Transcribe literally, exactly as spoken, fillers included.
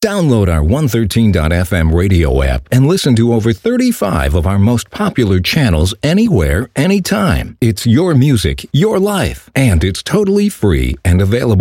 Download our one thirteen dot f m radio app and listen to over thirty-five of our most popular channels anywhere, anytime. It's your music, your life, and it's totally free and available